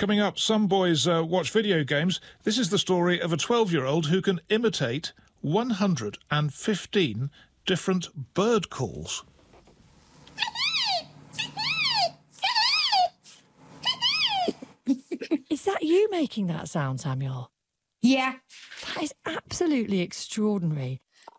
Coming up, some boys watch video games. This is the story of a 12-year-old who can imitate 115 different bird calls. Is that you making that sound, Samuel? Yeah. That is absolutely extraordinary.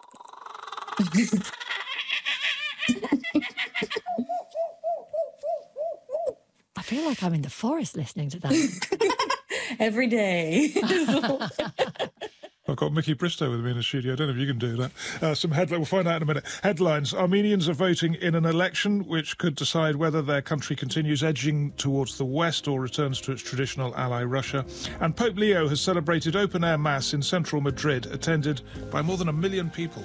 I feel like I'm in the forest listening to that. Every day. I've got Mickey Bristow with me in the studio. I don't know if you can do that. Some headlines. We'll find out in a minute. Headlines. Armenians are voting in an election which could decide whether their country continues edging towards the west or returns to its traditional ally, Russia. And Pope Leo has celebrated open-air mass in central Madrid, attended by more than 1 million people.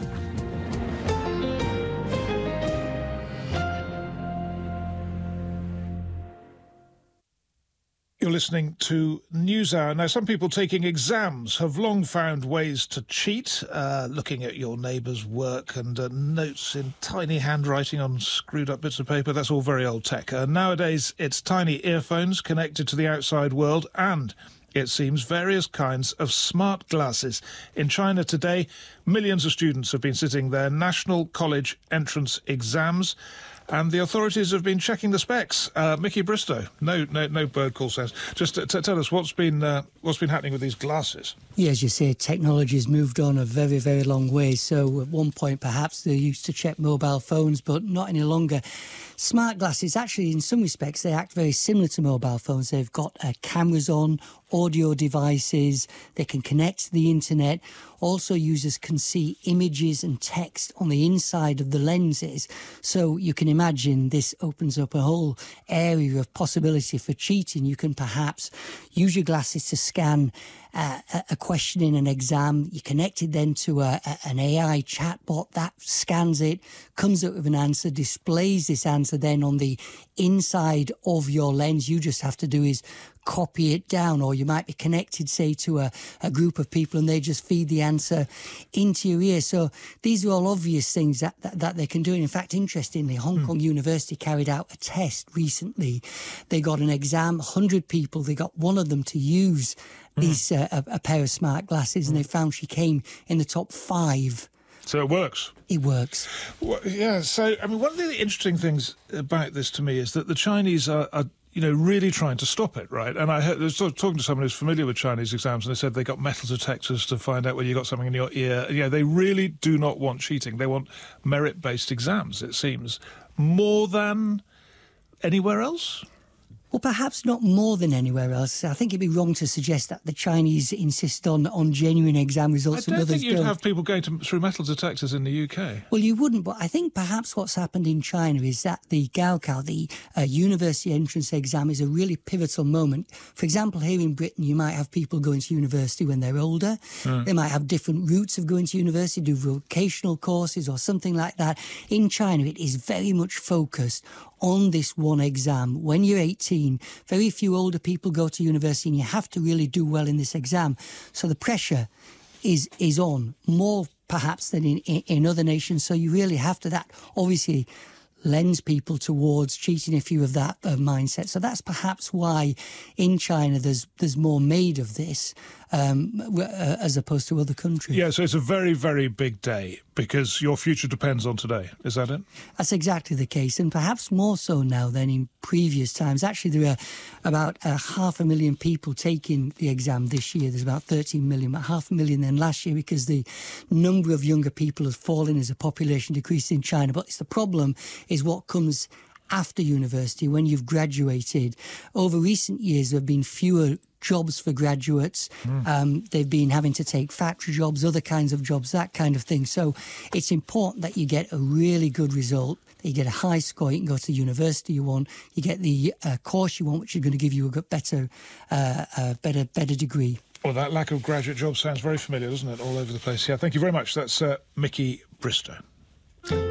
You're listening to NewsHour. Now, some people taking exams have long found ways to cheat, looking at your neighbour's work and notes in tiny handwriting on screwed-up bits of paper. That's all very old tech. Nowadays, it's tiny earphones connected to the outside world and, it seems, various kinds of smart glasses. In China today, millions of students have been sitting their national college entrance exams, and the authorities have been checking the specs. Mickey Bristow, no bird call sounds. Just tell us what's been happening with these glasses. Yeah, as you say, technology has moved on a very, very long way. So at one point, perhaps they used to check mobile phones, but not any longer. Smart glasses, actually, in some respects, they act very similar to mobile phones. They've got cameras on, audio devices, they can connect to the internet. Also, users can see images and text on the inside of the lenses. So you can imagine this opens up a whole area of possibility for cheating. You can perhaps use your glasses to scan a question in an exam. You connect it then to an AI chatbot that scans it, comes up with an answer, displays this answer then on the inside of your lens. You just have to do is copy it down, or you might be connected, say, to a group of people and they just feed the answer into your ear. So these are all obvious things that they can do. And in fact, interestingly, Hong Kong University carried out a test recently. They got an exam, 100 people, they got one of them to use these a pair of smart glasses, and they found she came in the top 5. So it works. It works. Well, yeah. So I mean, one of the interesting things about this to me is that the Chinese are really trying to stop it, right? And I was talking to someone who's familiar with Chinese exams, and they said they got metal detectors to find out whether you got something in your ear. Yeah, they really do not want cheating. They want merit-based exams, it seems, more than anywhere else. Well, perhaps not more than anywhere else. I think it'd be wrong to suggest that the Chinese insist on genuine exam results and others don't. I don't think you'd have people going through metal detectors in the UK. Well, you wouldn't, but I think perhaps what's happened in China is that the Gaokao, the university entrance exam, is a really pivotal moment. For example, here in Britain, you might have people going to university when they're older. They might have different routes of going to university, do vocational courses or something like that. In China, it is very much focused on this one exam. When you're 18, very few older people go to university, and you have to really do well in this exam. So the pressure is on, more perhaps than in other nations. So you really have to, that obviously lends people towards cheating if you have that mindset. So that's perhaps why in China there's more made of this as opposed to other countries. Yeah, so it's a very, very big day because your future depends on today. Is that it? That's exactly the case, and perhaps more so now than in previous times. Actually, there are about 500,000 people taking the exam this year. There's about 13 million, but 500,000 then last year, because the number of younger people has fallen as the population decreased in China. But the problem is what comes after university, when you've graduated. Over recent years, there have been fewer jobs for graduates. They've been having to take factory jobs, other kinds of jobs, that kind of thing. So it's important that you get a really good result, that you get a high score, you can go to the university you want, you get the course you want, which is going to give you a better degree. Well, that lack of graduate jobs sounds very familiar, doesn't it, all over the place? Yeah, thank you very much. That's Mickey Bristow.